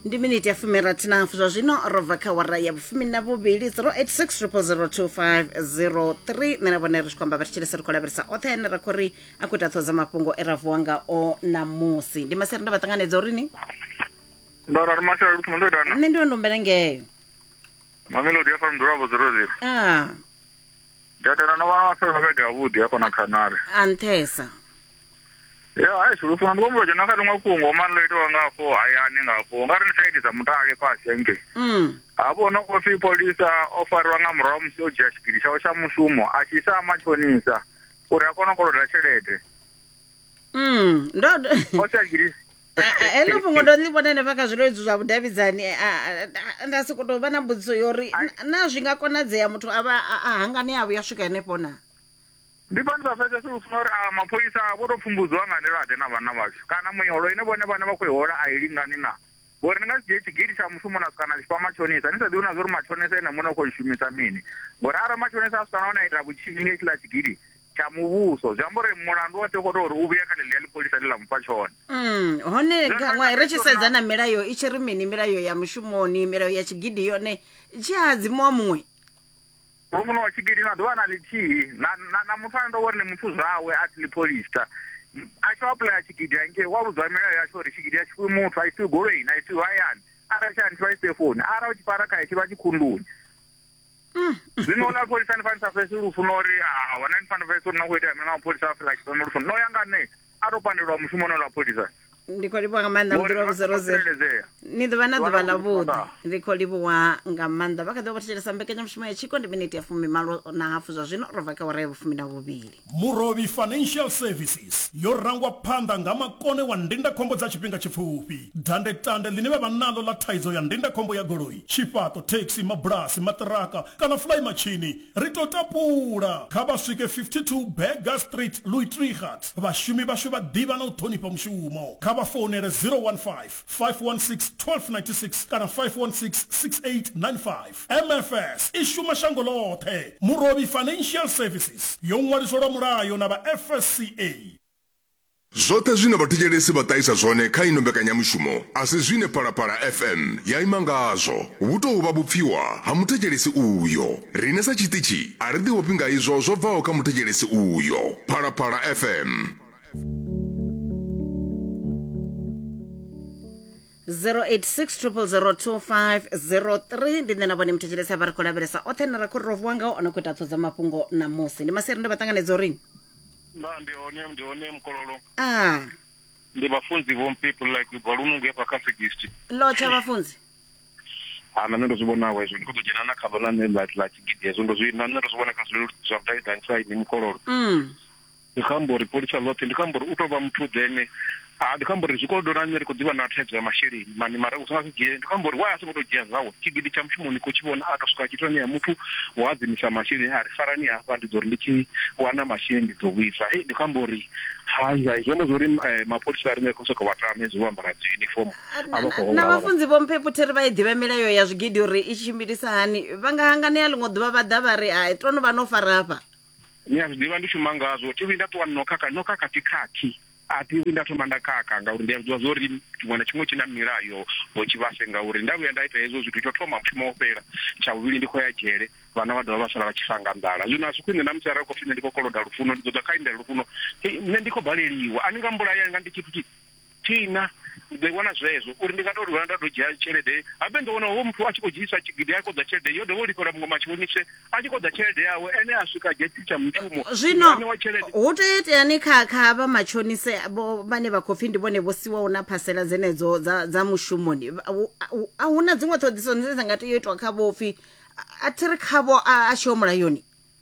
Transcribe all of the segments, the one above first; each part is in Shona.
Ndi minute ya fumira tinafu zwa zwino rova kha wara ya vhufumi na vhuvhili 086 0002503 nena vhone ri shikwamba vhatshilese ri khou lavhelesa oṱhe ane ra khou ri a khou ita ṱhoza mafhungo e ra vuwa ngao namusi ndi maseri nda vha ṱanganedza uri ni ndara ri maseri ri khou ndana nne ndi ndombela ngeyo Mamelodi ya farm durabo 00 ndatana na vana vaseva vega yavhuḓi hafha na Khanari anthesa ya zwilufuna ndi kombo dzhena kha ḽiṅwe fhungo mani ḽo itiwa ngafho hayani ngafho nga ri ni saidi dza mutale fhasi henge hafho no khou pfi polisa o fariwa nga murahu musi o dzhia tshigidi tshawe tsha mushumo a tshi isa matshonisa uri a kone u koloda tshelede o tshigidi elo fhungo ndo ḽi vhona henefha kha zwileludzi zwa vhudavhidzani nda soko tou vha na mbudziso yori na zwi nga konadzea muthu a vha a hangani a vhuya swika henefho na ndi vha ndi sa pfesesi ufuna uri mapholisa vho tou pfumbudziwa nga nḓilaḓe na vhana vhashu kana miholo ine vhone vhane vha khou i hola a i lingani na ngori ni nga si dzhie tshigidi tsha mushumo na swika na tshifha matshonisa ni sa ḓivhi na zwa uri matshonisa ene muṋe u khou shumisa mini ngori arali matshonisa a swika na hone a ita vhutshinyi nga hetshiḽa tshigidi tsha muvhuso zwi amba uri mulandu woṱhe u khou tou uri u vhuye kha ḽeḽi ya ḽipholisa ḽi ḽa mupha tshone hone gaṅwe ri tshi sedza na milayo i tshi ri mini milayo ya mushumoni milayo ya tshigidi yone tshi hadzimuwa muṅwe muno wa tshigidi na ḓuvha na ḽithihi na muthu ane ndo vhori ni muthu zwawe a thi ḽipholisa a tshi apuḽaya tshigidi hangei wa vhudziwa milayo yatsho uri tshigidi a tshi fhiwi muthu a i fhiwi goloini a i fhiwi hayani arali tshi ani tshi vha i sefoni arali u tshi fara khaye tshi vha tshi khunduni zwino ḽa pholisa ni fanisa fesi lufuna uri wana ni fanisa fesi uri na khou itea mini na mapholisa a Afrika Tshipembe lufuna no ya nga ne a tou pandelwa mushumoni lwa pholisa ndi khou livhuwa nga maanḓa mudura wa 00 ni ḓuvha na ḓuvha ḽa vhuḓi ndi khou livhuwa nga maanḓa vha kha ḓi vha thetshelesa mbekanyamushumo ya tshiko ndi minute ya 10 zwa zwino ro bva kha wara ya 12 Murobi Financial Services yo rangwa phanḓa nga makone wa ndindakhombo dza tshifhinga tshipfufhi dandetande ḽine vha vha naḽo ḽa thaidzo ya ndindakhombo ya goloi tshifhaṱo taxi mabulasi maṱiraka kana fly machini ri tou tapula kha vha swike 52 Berger Street Louis Trichardt vhashumi vhashu vha ḓivha na u ṱhonifha mushumo kha vha founele 015-516-1296 kana 516-6895 MFS i shuma shango ḽoṱhe Murobi Financial Services yo ṅwaliswa lwa mulayo na vha FSCA zwoṱhe zwine vhathetshelesi vha ṱahisa zwone kha ino mbekanyamushumo a si zwine Phalaphala FM ya ima ngazwo hu tou vha vhupfiwa ha muthetshelesi uyo rine sa tshiṱitshi a ri ḓivhopfi nga izwo zwo bvaho kha muthetshelesi uyo Phalaphala FM 086 ndi nena vhone muthetshelesi vha ri khou lavhelesa oṱhe ane ra khou ri vuwa ngao ono khou ita ṱhoza mafhungo namusi ndi maseri ndo vha ṱanganedza uri ndi hone mkololo ndi vhafunzi vho people like balungu hafha kha 60 lo tsha vhafunzi na nṋe ndo zwi vhonaho hezwo ndi khou ḓo dzhena na kha ḽa nṋe ḽa tshigidi hezwo ndo zwi na nṋe ndo zwi vhona kha zwileludzi zwa vhudavhidzani sa ini mkololo ndi khou amba uri polisa ḽoṱhe ndi khou amba uri u tou vha muthu ḓene ndi khou amba uri zwikolodo na nṋe ri khou ḓivha na thaidzo ya masheleni mani mara u songa si dzhie ndi khou amba uri wa a songo tou dzhia zawo tshigidi tsha mushumoni khou tshi vhona a tou swika a tshi tou ṋea muthu wa adzimisa masheleni a ri farani hafha ndi dzo uri ndi tshi wana masheleni ndi dzo vhuisa ndi khou amba uri hai zwone zwo uri mapholisa a ri khou sokou vha tame zwi ambara dzi uniform na vhafunzi vho mphephuthe ri vha i ḓivha milayo ya zwigidi uri i tshimbilisa hani vha nga hanganea ḽiṅwe ḓuvha vha ḓa vha ri hai tono vha no fara hafha ni a zwi ḓivha ndi shuma ngazwo thi vhi nda ṱuwa no khakhathi a thi vhi nda thoma nda khakha ngauri ndi a zwiḓivha zwo uri tshiṅwe na tshiṅwe tshi na milayo ho tshivhase ngauri nda vhuya nda ita hezwo zwithu tsho thoma mushumo wo fhela tsha vhuvhili ndi khou ya dzhele vhana vha dovha vha sala vha tshi fanga nḓala zwino a si khwine na musi arali khou pfi nṋe ndi khou koloda lufuno ndi ḓo ḓa kha indela lufuno nṋe ndi khou baleliwa a ni nga mbulaya nga ndi tshithu thina ndi wana zwezwo uri ndi nga tou ri nda tou dzhia tshelede habe ndo vhona hoyo muthu a tshi khou dzhiisa tshigidi a khou ḓa tshelede yo dovha u lifhela muṅwe matshonise a tshi khou ḓa tshelede yawe ene a swika geti tsha mushumo zwino hu tea iteani kha vha matshonise vhane vha khou pfi ndi vhone vho siwaho na phasela dzenedzo dza mushumoni a hu na dziṅwe ṱhoḓiso dzine dza nga tea u itwa kha vho pfi a thi ri khavho a tshiho mulayoni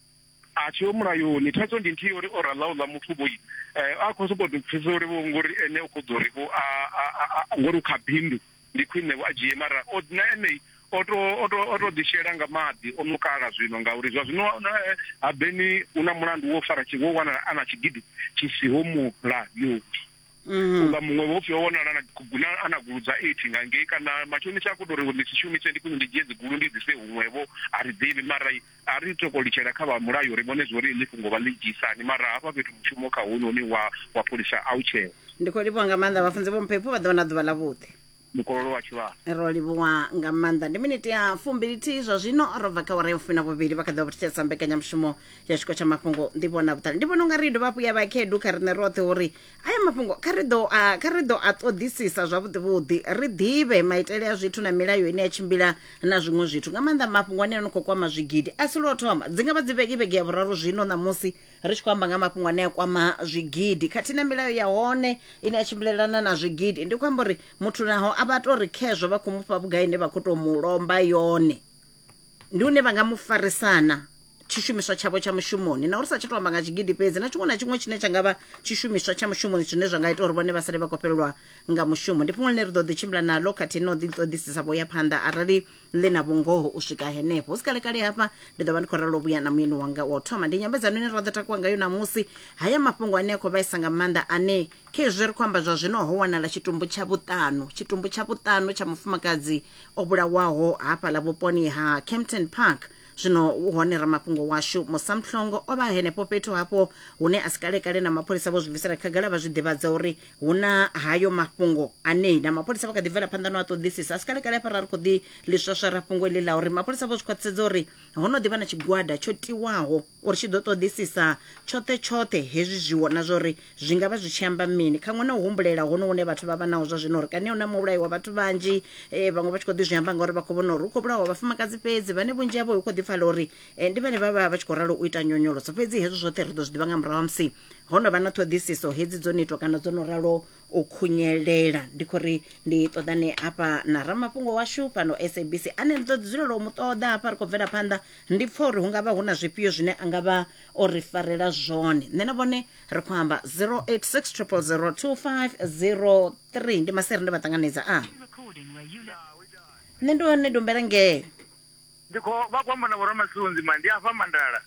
a tshiho mulayoni thaidzo ndi nthihi uri o raḽa uḽa muthu vhoi a khou sokou ḓi pfhisa uri vho ngori ene u khou ḓo ri vho ngori u kha bindu ndi khwine a dzhie mara na ene o to ḓishela nga maḓi o nukala zwino ngauri zwa zwino habeni u na mulandu wo fara wo wana a na tshigidi tshi siho mulayoni uḽa muṅwe vho pfi o wanala ana gulu dza 8 nga ngei kana matshonisa a khou tou ri ndi si shumise ndi khwine ndi dzhie dzigulu ndi dise huṅwevho a ri ḓivhi mara a ri tou litshela kha vha mulayo ri vhone zwo ri ḽi fhungo vha ḽi dzhisani mara hafha fhethu mushumo kha hunoni wa polisa a u tsheo ndi khou livhuwa nga maanḓa vhafunzi vho mphepo vha ḓo vha na ḓuvha ḽa vhuḓi mukololo wa tshivha ro livhuwa nga maanḓa ndi miniti ya fumbilithihi zwa zwino ro bva kha awara ya fumi na vhuvhili vha kha ḓa vha thetshelesa mbekanyamushumo ya tshiko tsha mafhungo nḓivho na vhuṱali ndi vhona unga ri dovha hafhu ya vhakhaedu kha riṋe roṱhe uri aya mafhungo kha ri ḓo a ṱoḓisisa zwavhuḓivhuḓi ri ḓivhe maitele a zwithu na milayo ine ya tshimbila na zwiṅwe zwithu nga maanḓa mafhungo ane ano khou kwama zwigidi a si lo thoma dzi nga vha dzi vhege ya vhuraru zwino ṋamusi ri tshi khou amba nga mafhungo ane a kwama zwigidi khathihi na milayo ya hone ine ya tshimbilelana na zwigidi ndi khou amba uri muthu naho a vha tori khezwo vha khou mufha vhugai ine vha khou tou mu lomba yone ndi une vha nga mu farisana tshishumiswa tshavho tsha mushumoni na uri sa tshi tou amba nga tshigidi fhedzi na tshiṅwe na tshiṅwe tshine tsha nga vha tshishumiswa tsha mushumoni zwine zwa nga ita uri vhone vha sale vha khou fhelelwa nga mushumo ndi fhungo line ri ḓo ḓi tshimbila naḽo khathihi no ḓi ṱoḓisisa vho ya phanḓa arali ḽi na vhungoho u swika henefho hu si kalekale hafha ndi ḓo vha ndi khou ralo vhuya na muyeni wanga wa u thoma ndi nyambedzano ine ra ḓo takuwa ngayo namusi haya mafhungo ane a khou vhaisa nga maanḓa ane khezwi ri khou amba zwa zwino ho wanala tshitumbu tsha vhuṱanu tsha mufumakadzi o vhulawaho hafhaḽa vhuponi ha Kempton Park zwino hone ramafhungo washu Musamhlongo o vha henefho fhethu hapo hune a si kalekale na mapholisa vho zwi bvisela khagala vha zwi ḓivhadza uri hu na hayo mafhungo ane na mapholisa vha kha ḓi bvela phanḓa no a ṱoḓisisa a si kalekale hafha ra ri khou ḓi ḽiswaswara fhungo ḽi ḽa uri mapholisa vho zwi khwaṱhisedza uri ho no ḓivha na tshigwada tsho tiwaho uri tshi ḓo ṱoḓisisa tshoṱhe hezwi zwi vhona zwa uri zwi nga vha zwi tshi amba mini khaṅwe na u humbulela hono hune vhathu vha vha naho zwa zwino uri kani hu na muvhulayi wa vhathu vhanzhi vhaṅwe vha tshi khou ḓi zwi amba ngauri vha khou vhona uri hu khou vhulawa vhafumakadzi fhedzi vhane vhunzhi havho hu khou ḓi pfala uri ndi vhane vha tshi khou ralo u ita nyonyoloso fhedzi hezwo zwoṱhe ri ḓo zwi ḓivha nga murahu ha musi ho no vha na ṱhoḓisiso hedzi dzo netwa kana dzo no ralo u khunyelela ndi khou ri ndi ṱoḓane hafha na ramafhungo washu fhano SABC ane ndi ḓo dzulela u mu ṱoḓa hafha ri khou bvela phanḓa ndi pfha uri hu nga vha hu na zwifhio zwine a nga vha o ri farela zwone nṋe na vhone ri khou amba 086 0002503 ndi maseri ndi vha ṱanganedza nṋe ndi hone dombela ngeo ndi khou vha khou amba na vhoramasunzi ma ndi afha mandala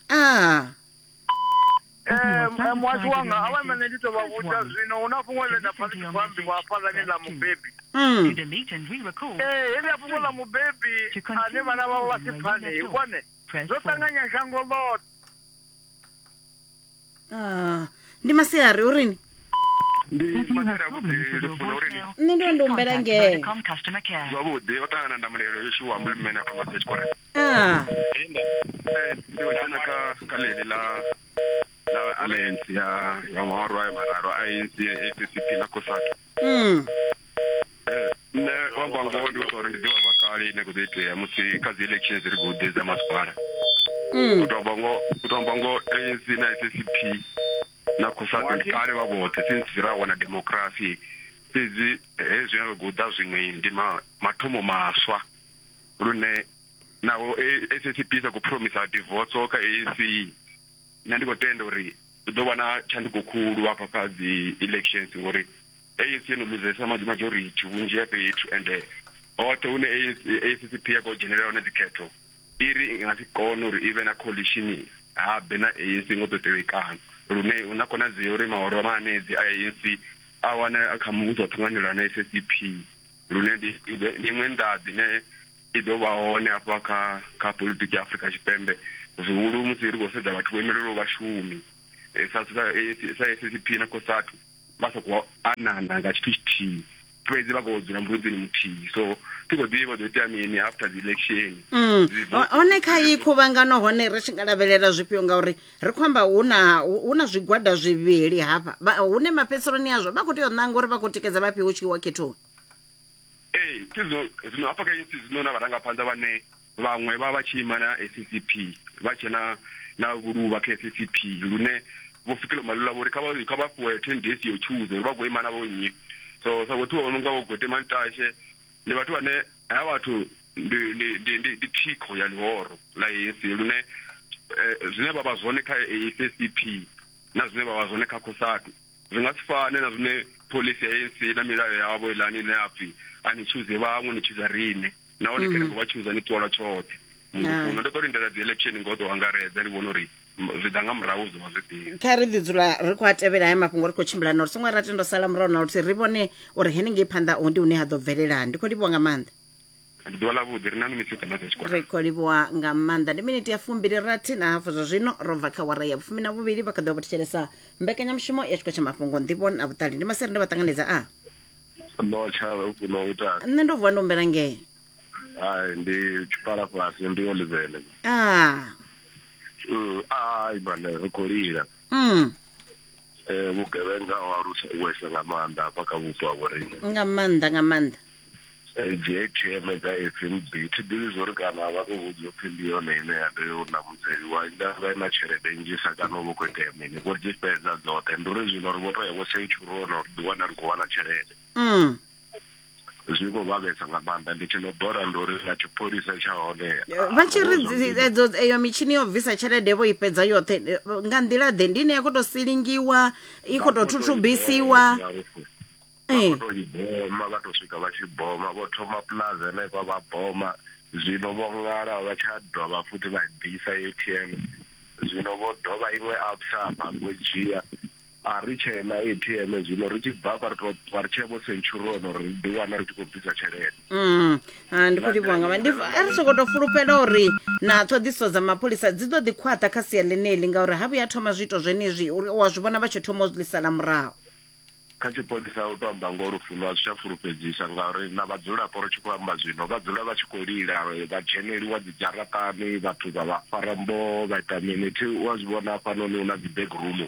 mwasi wanga awa mane ndi tou vha vhudza zwino hu na fhungo ḽe nda pfha ḽi tshi khou ambiwa hafhaḽani ḽa mubebi heḽia fhungo ḽa mubebi ane vhana vhavho vha si pfhanei vhone zwo ṱanganya shango ḽoṱhe ndi masiari urini ndi masera vhuḓi lufuna urini nṋe ndi ndi humbela ngeo zwavhuḓi o ṱangana ndamulelo yo shuwa mmene kha message kore ndi wa dzhena kha ḽeḽi ḽa alliance ya mahoro a mararu a ACCP na COSATU nṋe wamba ngoho ndi uri ndi ḓivha vhakale ine khou ḓo itea musi kha dzi elections ri khou ḓi dza masipala u tou amba ngoho ANC na SSP na COSATU ndi kale vha vhoṱhe since ra wana democracy fhedzi hezwi ri khou ḓa zwiṅwe ndi mathomo maswa lune naho SSP sa khou promisa divorce kha ANC nṋe ndi khou tenda uri hu ḓo vha na tshanduko khulu hafha kha dzi elections ngori ANC no losesa majority vhunzhi ha fhethu ende hoṱhe hune ACCP ya khou dzhenelela hone dzikhetho iri i nga si kone uri i vhe na coalition habe na ANC ngo ḓo tevhekana lune hu na konadzeo uri mahoro manedzi a ANC a wane kha muvhuso wa ṱhanganelwa na SSP lune ndi iṅwe nḓaḓi ne i ḓo vha hone hafha kha politiki ya Afrika Tshipembe zwihulu musi ri khou sedza vhathu vho imelelwa vhashumi sa SSP na COSATU vha sa khou anana nga tshithu tshithihi fhedzi vha khou dzula mbudzini muthihi so thi khou ḓivha ḓo itea mini after the election hone kha iyi khuvhangano hone ri tshi nga lavhelela zwifhio ngauri ri khou amba hu na zwigwada zwivhili hafha hune mafhedziseloni yazwo vha khou tea u ṋanga uri vha khou tikedza vhafhi hu tshi wa khethoni zwino hafha kha ANC zwino na vharangaphanḓa vhane vhaṅwe vha tshi ima na SCP vha tshe na vhuluvha kha SCP lune vho fikela malu ḽavho uri kha vha fhiwe 10 days yo choose uri vha khou ima navho nnyi so vhathu vha no nga vho Gwete Mantashe ndi vhathu vhane haya vhathu ndi thikho ya ḽihoro ḽa ANC lune zwine vha vha zwone kha SCP na zwine vha vha zwone kha COSATU zwi nga si fane na zwine policy ya ANC na milayo yavho ilani ine yapfi ani choose vhaṅwe ni choose rine nahone kene vha choose ni tola tshoṱhe ndo ḓo lindela dzi election ngo ḓo angaredza ndi vhona uri zwi ḓa nga murahu zwi vha zwi kha ri ḓi dzula ri khou a tevhela haya mafhungo ri khou tshimbila na uri songo ra tendo sala murahu na uri ri vhone uri henengei phanḓa ndi hune ha ḓo bvelela ndi khou livhuwa nga maanḓa ndi ḓuvha ḽavhuḓi ri na minisita na zwikolo ri khou livhuwa nga maanḓa ndi miniti ya 26 zwa zwino ro bva kha wara ya 12 vha kha ḓo vha thetshelesa mbekanyamushumo ya tshiko tsha mafhungo nḓivho na vhuṱali ndi maseri ndi vha ṱanganedza no chawe kuno uta nne ndo vuwa ndo mbela ngei ai ndi chipala fasi ndi olivele ai bana ukolira vugevenga warusa wesa ngamanda paka vupo avoreni ngamanda JTM ga FNB tidizori kana vakuvudza phindiyo nene yato na mudzeriwa ndava na tshelede nnzhi kana vhukwete mini kuti dzipedza dzoṱhe nduri zwino ri voto yawo seichurono ḓiwana ri khou wana tshelede zwi khou vhavhesa nga maanḓa ndi tshino nduri na tshipholisa tsha hone vha tshi ri eyo mitshini yo bvisa tshelede vho i fhedza yoṱhe nga nḓila ḓe ndine ya khou tou silingiwa i khou tou thuthubisiwa boma vha to swika vha tshi boma vho thoma plaza henefha vha boma zwino vho ṅala vha tsha dovha futhi vha ḓisa ATM zwino vho dovha iṅwe apsapa vho dzhia a ri tshena ATM zwino ri tshi bva ri tshi vho Centurion ri ḓiwana ri tshi khou bvisa tshelede ndi khou livhuwa nga maanḓa ri sokou tou fulufhela uri na ṱhoḓiso dza mapholisa dzi ḓo ḓi khwaṱha kha sia ḽeneḽi ngauri ha vhuya thoma zwiito zwenezwi uri wa zwi vhona vha tshi thoma u zwi ḽisala murahu kha tshipholisa u tou amba ngori funo a zwi tsha fulufhedzisa ngauri na vhadzulapo ri tshi khou amba zwino vha dzula vha tshi khou lila vha dzheneliwa dzi dzharaṱani vhathu vha vha fara mbo vha ita mini thi wa zwi vhona hafhanoni hu na dzi backroom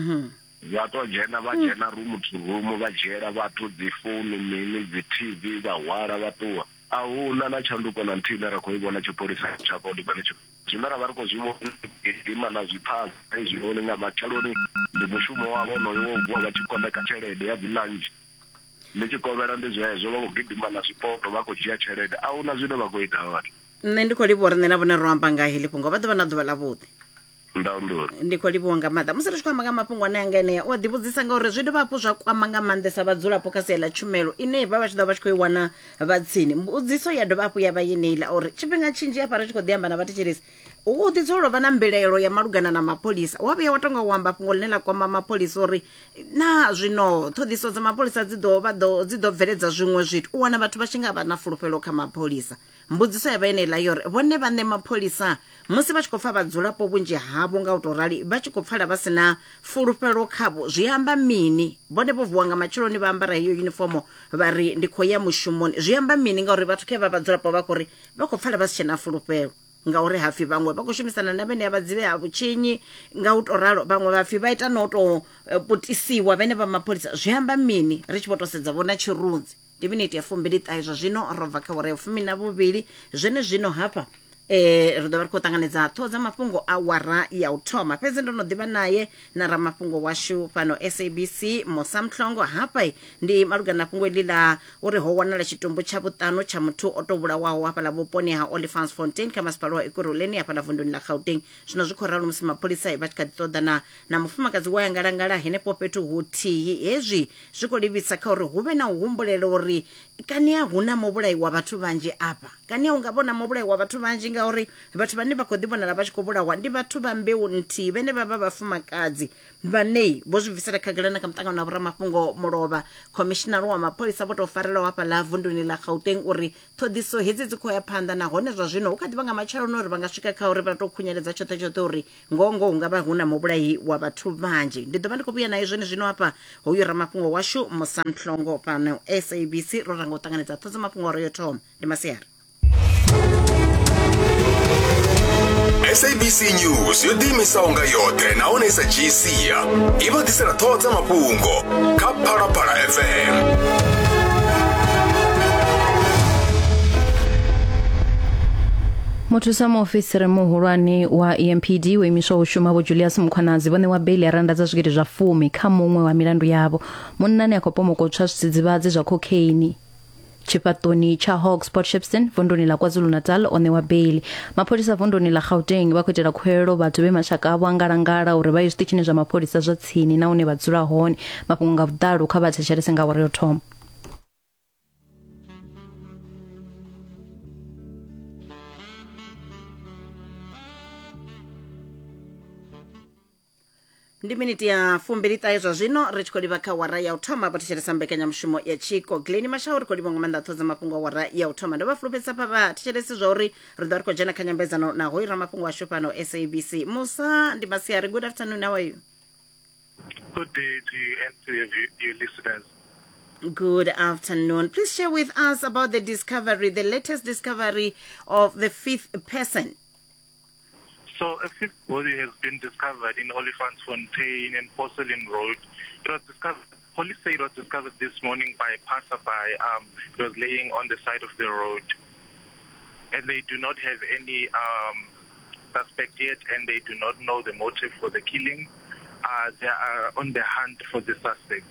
vha to dzhena vha dzhena room to room vha dzhiela vhathu dzi founu mini dzi TV vha hwala vha ṱuwa a huna na tshanduko na nthihi ine ra khou i vhona tshipholisa tsha Bondibane zwine ra vha ri khou zwi vhona na zwiphaza zwinoni nga matsheloni ndi mushumo wavho onoyo wo vuwa vha tshi koneka tshelede ya dzi lunch ndi tshi kovhela ndi zwezwo vha khou gidima na zwipoto vha khou dzhia tshelede a huna zwine vha khou ita vhathu nṋe ndi khou livhuwa uri nṋe na vhone ro amba nga heḽi fhungo vha ḓo vha na ḓuvha ḽavhuḓi ndi khou livhuwa nga maanḓa musi ri tshi khou amba nga mafhungo ane anga enea u a ḓivhudzisa ngauri zwi dovha hafhu zwa kwama nga maanḓesa vhadzulapo kha sia ḽa tshumelo ine vha vha tshi ḓo vha tshi khou i wana vha tsini mbudziso ya dovha hafhu ya vha yeneiḽa uri tshifhinga tshinzhi hafha ri tshi khou ḓi amba na vhathetshelesi u ḓi dzulela u vha na mbilaelo ya malugana na mapholisa wa vhuya wa tonga u amba fhungo ḽine ḽa kwama mapholisa uri na zwino ṱhoḓiso dza mapholisa dzi ḓo bveledza zwiṅwe zwithu u wana vhathu vha tshi nga vha na fulufhelo kha mapholisa mbudziso ya vha yeneiḽa yori vhone vhaṋe mapholisa musi vha tshi khou pfa vhadzulapo vhunzhi havho nga u tou rali vha tshi khou pfala vha si na fulufhelo khavho zwi amba mini vhone vho vuwa nga matsheloni vha ambara heyo unifomo vha ri ndi khou ya mushumoni zwi amba mini ngauri vhathu khe vha vhadzulapo vha khou ri vha khou pfala vha si tshe na fulufhelo ngauri hapfi vhaṅwe vha khou shumisana na vhene vha dzivhe ha vhutshinyi nga u tou ralo vhaṅwe vhapfi vha ita na u tou putisiwa vhene vha mapholisa zwi amba mini ri tshi vho tou sedza vhona tshirunzi ndi miniti ya 29 zwa zwino ro bva kha uri 12 zwino hafha ri ḓo vha ri khou ṱanganedza ṱhoho dza mafhungo a wara ya u thoma fhedzi ndo no ḓivha naye na ramafhungo washu fhano SABC Mosamhlongo hafha ndi malugana na fhungo eḽi ḽa uri ho wanala tshitumbu tsha vhuṱanu tsha muthu o tou vhulawaho hafhaḽa vhuponi ha Olifantsfontein kha masipala wa Ekurhuleni hafhaḽa vunduni ḽa Gauteng zwino zwi khou ralo musi mapholisa vha tshi kha ḓi ṱoḓana na mufumakadzi wa ya ngalangala henefho fhethu huthihi hezwi zwi khou livhisa kha uri hu vhe na u humbulela uri kaniya hu na muvhulayi wa vhathu vhanzhi afha kaniya u nga vhona muvhulayi wa vhathu vhanzhi ngauri vhathu vhane vha khou ḓivhonala vha tshi khou vhulawa ndi vhathu vha mbeu nthihi vhane vha vha vhafumakadzi vhane vho zwi bvisela khagala na kha muṱangano na vhoramafhungo mulovha khomishinara wa mapholisa vho tou farelaho hafhaḽa vunduni ḽa Gauteng uri ṱhoḓiso hedzi dzi khou ya phanḓa nahone zwa zwino hu kha ḓi vha nga matsheloni uri vha nga swika kha uri vha tou khunyeledza tshoṱhe uri ngoho hu nga vha hu na muvhulayi wa vhathu vhanzhi ndi ḓo vha ndi khou vhuya naye zwino hafha hoyu ramafhungo washu Mosamhlongo fhano SABC ro ranga u ṱanganedza ṱhoho dza mafhungo ro yo thoma ndi masiari SABC News yo ḓiimisaho nga yoṱhe nahone i sa dzhii sia i vha ḓisela ṱhoho dza mafhungo kha Phalaphala FM. Muthusa muofisiri muhulwane wa EMPD we imiswa u shuma Vho Julius Mkhwanazi vhone wa beli aranda dza zwigidi zwa 10 kha muṅwe wa milandu yavho munnani a khou pomokotswa zwidzidzivhadzi zwa cocaine Chipatoni cha Hawks Port Shepstone vunduni la KwaZulu-Natal one wa beli mapholisa vunduni la Gauteng vha khou itela khuelo vhathu vhe mashaka avho ngalangala uri vha ye zwiṱitshini zwa mapholisa zwa tsini na hune vha dzula hone mafhungo nga vhuḓalo kha vhathetshelesi nga wari yo thoma ndi miniti ya 29 zwa zwino ri tshi khou livha kha wara ya u thoma vhathetshelesa mbekanyamushumo ya Chiko Glen Mashau ri khou livha nga maanḓa ṱhoho dza mafhungo a wara ya u thoma ndo vha fulufhedzisa pha vhathetshelesi zwa uri ri ḓo ri khou dzhena kha nyambedzano na hoyu ramafhungo ashu fhano SABC Musa ndi Masiari. Good afternoon, how are you? Good day to you and to your listeners. Good afternoon. Please share with us about the latest discovery of the fifth person. So a fifth body has been discovered in Olifantsfontein and Porcelain Road. It was discovered. Police say it was discovered this morning by a passerby. It was laying on the side of the road, and they do not have any suspect yet, and they do not know the motive for the killing. They are on the hunt for the suspect.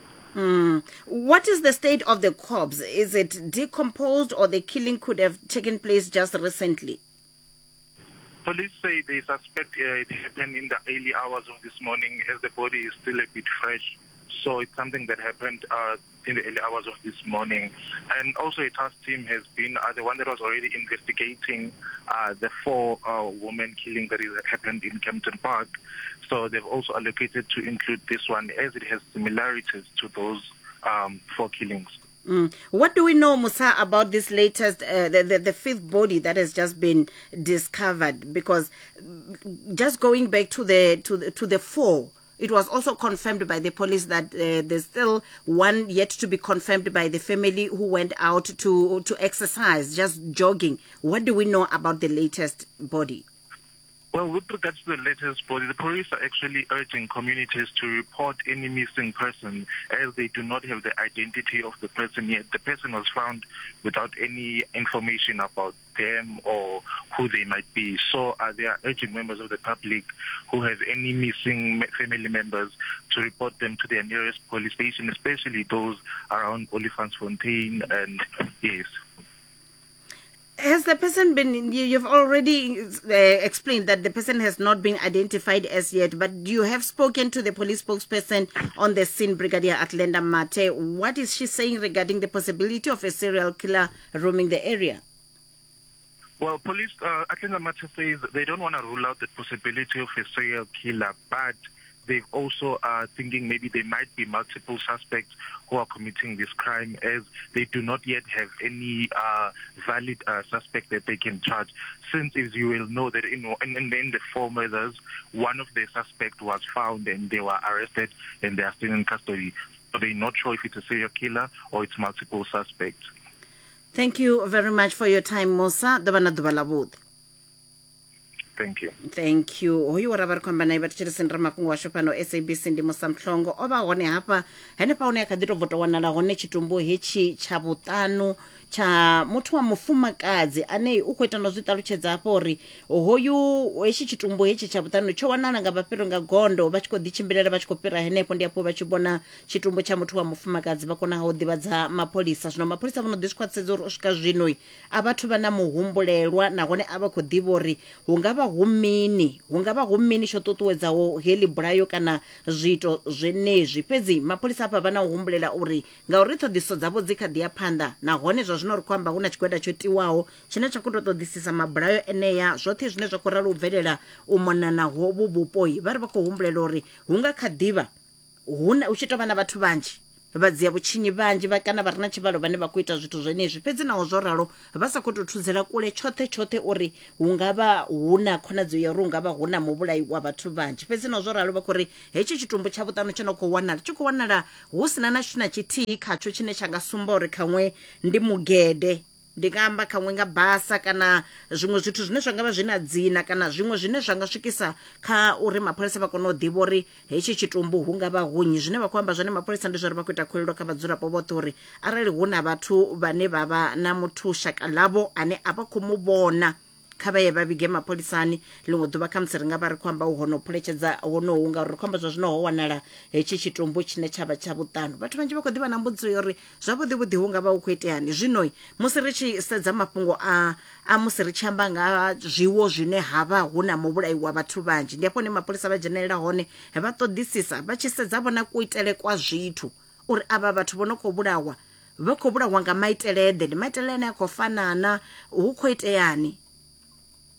What is the state of the corpse? Is it decomposed, or the killing could have taken place just recently? Police say they suspect it happened in the early hours of this morning, as the body is still a bit fresh. So it's something that happened in the early hours of this morning. And also a task team has been the one that was already investigating the four women killing that happened in Kempton Park. So they've also allocated to include this one, as it has similarities to those four killings. What do we know, Musa, about this latest, the fifth body that has just been discovered? Because just going back to the four, it was also confirmed by the police that there's still one yet to be confirmed by the family who went out to exercise, just jogging. What do we know about the latest body? Well, with regards to the latest body, the police are actually urging communities to report any missing person, as they do not have the identity of the person yet. The person was found without any information about them or who they might be. So they are urging members of the public who have any missing family members to report them to their nearest police station, especially those around Olifantsfontein and yes. Has the person been, you've already explained that the person has not been identified as yet, but you have spoken to the police spokesperson on the scene, Brigadier Atlenda Mate. What is she saying regarding the possibility of a serial killer roaming the area? Well, police, Atlenda Mate says they don't want to rule out the possibility of a serial killer, but they also are thinking maybe there might be multiple suspects who are committing this crime, as they do not yet have any valid suspect that they can charge. Since, as you will know, that in the four murders, one of the suspects was found and they were arrested and they are still in custody. So they're not sure if it's a serial killer or it's multiple suspects. Thank you very much for your time, Musa. Thank you. Thank you. Hoyu wara vari kwamba nai vatichirisendera makungu washo pano SABC ndi Musamhlongo ova hone hapa hene paone yakadiro voto wanala hone chitumbu hechi cha vutanu cha muthu wa mufumakadzi ane ukuita nozvitalutshedza apo uri hoyu hechi chitumbu hechi cha vutanu cho wanala nga papiro nga gondo vachikodzichimbilela vachikopira henepo ndiapo vachibona chitumbu cha muthu wa mufumakadzi vakona ha u ḓivhadza mapolisa. Zvino mapolisa vanodiskwatsedza uri usvika zvino avathu vana muhumbulelwa nahone ava khou ḓivha uri hungava humini tsho ṱuṱuwedzaho heḽi bulayo kana zwiito zwenezwi. Fhedzi mapolisa apa vana u humbulela uri ngauri ṱhoḓiso dzavho dzi kha ḓi ya phanḓa nahone zwa zwino ri khou amba hu na tshigwada tsho tiwaho tshine tsha khou tou ṱoḓisisa mabulayo eneya zwoṱhe zwine zwa khou ralo u bvelela u mona na hovhu vhupoi. Vha ri vha khou humbulela uri hu nga kha ḓivha hu tshi tou vha na vhathu vhanzhi vha dzia vhutshinyi vhanzhi kana vha re na tshivhalo vhane vha khou ita zwithu zwenezwi. Fhedzi naho zwo ralo vha sa khou tou thudzela kule tshoṱhe uri hu nga vha hu na khonadzeo ya uri hu nga vha hu na muvhulayi wa vhathu vhanzhi. Fhedzi naho zwo ralo vha khou ri hetshi tshitumbu tsha vhuṱanu tsho no khou wanala tshi khou wanala hu sina na tshina tshithihi khatsho tshine tsha nga sumba uri khaṅwe ndi mugede, ndi nga amba khaṅwe nga basa kana zwiṅwe zwithu zwine zwa nga vha zwi na dzina kana zwiṅwe zwine zwa nga swikisa kha uri mapholisa vha kone u ḓivha uri hetshi tshitumbu hu nga vha hunyi. Zwine vha khou amba zwone mapholisa ndi zwa uri vha khou ita khuwelelo kha vhadzulapo vhoṱhe uri arali hu na vhathu vhane vha vha na muthu shaka ḽavho ane a vha khou mu vhona kha vha ye vha vhige mapholisani ḽiṅwe ḓuvha khamusi ri nga vha ri khou amba u hono phuletshedza honohu ngauri ri khou amba zwa zwino ho wanala hetshi tshitumbu tshine tsha vha tsha vhuṱanu. Vhathu vhanzhi vha khou ḓivha na mbudziso ya uri zwavhuḓivhuḓi hu nga vha hu khou iteani. Zwino musi ri tshi sedza mafhungo a musi ri tshi amba nga zwiwo zwine ha vha hu na muvhulayi wa vhathu vhanzhi, ndi hafho hune mapholisa vha dzhenelela hone vha ṱoḓisisa vha tshi sedza vhona kuitele kwa zwithu uri avha vhathu vho no khou vhulawa vha khou vhulawa nga maitele ḓe, ndi maitele ane a khou fanana, hu khou iteani.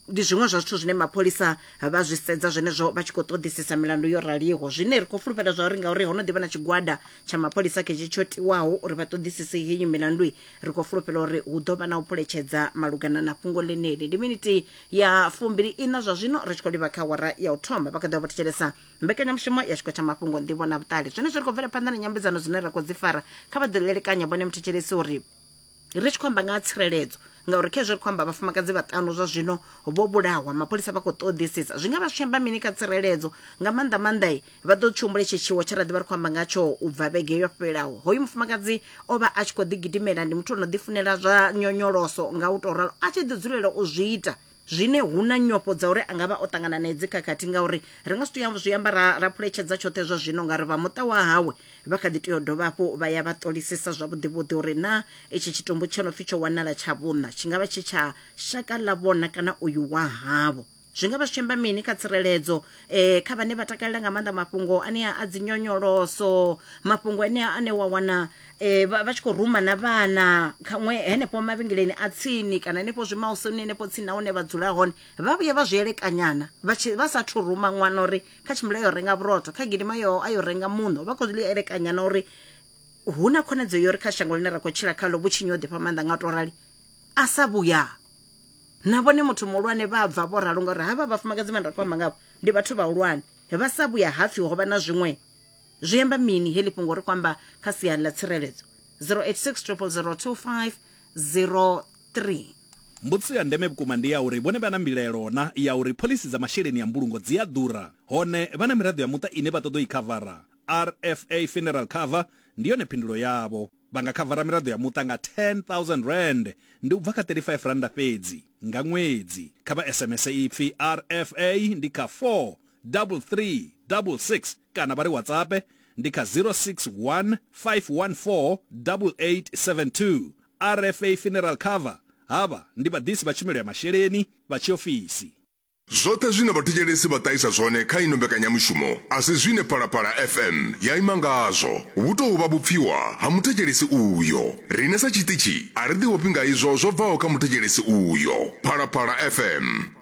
ndi zwiṅwe zwa zwithu zwine mapholisa vha zwi sedza zwenezwo vha tshi khou ṱoḓisisa milandu yo raliho. Zwine ri khou fulufhela zwa uri ngauri ho no ḓivha na tshigwada tsha mapholisa khetshi tsho tiwaho uri vha ṱoḓisise heyi milandu, ri khou fulufhela uri hu ḓo vha na u phuletshedza malugana na fhungo ḽeneli. Ndi miniti ya 24 zwa zwino ri tshi khou livha kha awara ya u thoma vha kha ḓo vha thetshelesa mbekanyamushumo ya tshiko tsha mafhungo nḓivho na vhuṱali. Zwone zwi ri khou bvela phanḓa na nyambedzano zwine ra khou dzi fara kha vha ḓi lelekanya vhone muthetshelesi uri ri tshi khou amba nga ha tsireledzo, ngauri khezwo ri khou amba vhafumakadzi vhaṱanu zwa zwino vho vhulawa, mapholisa vha khou ṱoḓisisa zwi nga vha zwi amba mini kha tsireledzo. Nga maanḓa vha ḓo tshumbula itshi tshiwo tshe ra ḓivha ri khou amba ngatsho u bva vhege yo fhelaho. Hoyu mufumakadzi o vha a tshi khou ḓigidimela, ndi muthu o no ḓifunela zwa nyonyoloso nga u tou ralo, a tshi ḓi dzulela u zwi ita zwine huna nyofho dza uri anga vha o ṱangana na edzi khakhathi, ngauri ri nga si zwi amba ra phuletshedza tshoṱhe zwa zwino ngauri vha muṱa wa hawe vha kha ḓi tea u dovha hafhu vha ya vha ṱolisisa zwavhuḓivhuḓi uri na itshi tshitumbu tsho no pfhi tsho wanala tsha vhuṋa tshi nga vha tshi tsha shaka ḽa vhona kana uyu wa havho. Zwi nga vha zwi tshi amba mini kha tsireledzo kha vhane vha takalela nga maanḓa mafhungo anea a dzi nyonyoloso, mafhungo anea ane wa wana vha tshi khou ruma na vhana khaṅwe henefho mavhengeleni a tsini kana henefho zwimausoni henefho tsini na hone vha dzula hone, vha vhuye vha zwi elekanyana vha sathu ruma ṅwana uri kha tshimbila yo renga vhurotho, kha gidima yo ayo renga muṋo, vha khou zwi elekanyana uri hu na khonadzeo uri kha shango line ra khou tshila khaḽo vhutshinyi ho ḓifha maanḓa nga u tou rali a sa vhuya na vhone muthu muhulwane vha bva vho ralo ngauri havha vhafumakadzi vhane ra khou amba ngavho ndi vhathu vhahulwane, vha sa vhuya hapfi ho vha na zwiṅwe zwi amba mini heḽi fhungo ri khou amba kha siani ḽa tsireledzo. 086 0002503. Mbutso ya ndeme vhukuma ndi ya uri vhone vha na mbilelo na ya uri phoḽisi dza masheleni ya mbulungo dzi a ḓura, hone vha na miraḓo ya muṱa ine vha ṱoḓa i khavara. RFA Funeral Cover ndi yone phindulo yavho. Vha nga khavara miraḓo ya muṱa nga 10,000 rand, ndi u bva kha 35 randa fhedzi nga ṅwedzi. Kha vha SMS ipfi RFA ndi kha 43366 kana vha ri WhatsApp ndi kha 0615148872. RFA Funeral Cover hava ndi vhaḓisi vha tshumelo ya masheleni vha tshiofisi. zwoṱhe zwine vhathetshelesi vha ṱahisa zwone kha ino mbekanyamushumo a si zwine Phalaphala FM ya ima ngazwo. Hu tou vha vhupfiwa ha muthetshelesi uyo. Riṋe sa tshiṱitshi a ri ḓivhi nga izwo zwo bvaho kha muthetshelesi uyo. Phalaphala FM.